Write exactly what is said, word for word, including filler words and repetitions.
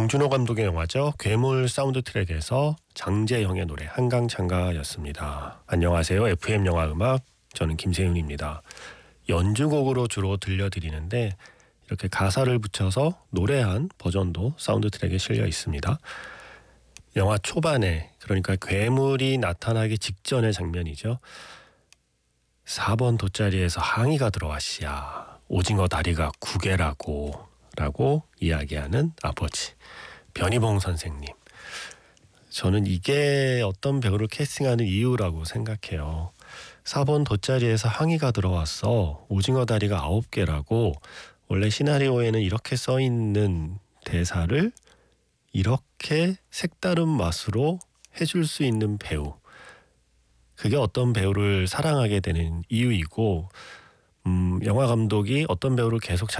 봉준호 감독의 영화죠. 괴물 사운드 트랙에서 장재영의 노래 한강창가였습니다. 안녕하세요. 에프엠 영화 음악, 저는 김세윤입니다. 연주곡으로 주로 들려드리는데 이렇게 가사를 붙여서 노래한 버전도 사운드 트랙에 실려 있습니다. 영화 초반에, 그러니까 괴물이 나타나기 직전의 장면이죠. 사 번 돗자리에서 항의가 들어와 씨야. 오징어 다리가 구 개라고 라고 이야기하는 아버지 변희봉 선생님. 저는 이게 어떤 배우를 캐스팅하는 이유라고 생각해요. 사 번 돗자리에서 항의가 들어왔어. 오징어 다리가 아홉 개라고. 원래 시나리오에는 이렇게 써있는 대사를 이렇게 색다른 맛으로 해줄 수 있는 배우, 그게 어떤 배우를 사랑하게 되는 이유이고, 음, 영화 감독이 어떤 배우를 계속